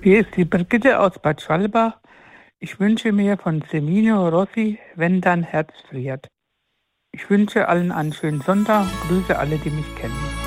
Hier ist die Brigitte aus Bad Schwalbach. Ich wünsche mir von Semino Rossi „Wenn dein Herz friert". Ich wünsche allen einen schönen Sonntag und grüße alle, die mich kennen.